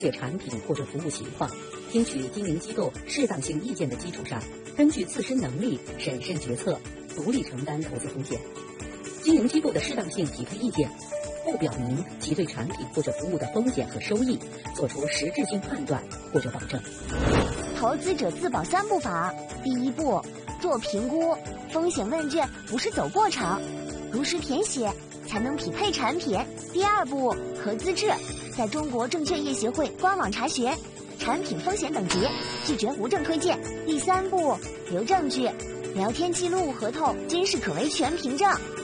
解产品或者服务情况，听取经营机构适当性意见的基础上，根据自身能力审慎决策，独立承担投资风险。经营机构的适当性匹配意见，不表明其对产品或者服务的风险和收益做出实质性判断或者保证。 投资者自保3步法：第1步，做评估，风险问卷不是走过场，如实填写才能匹配产品。第2步，核资质，在中国证券业协会官网查询产品风险等级，拒绝无证推荐。第3步，留证据，聊天记录、合同均是可维权凭证。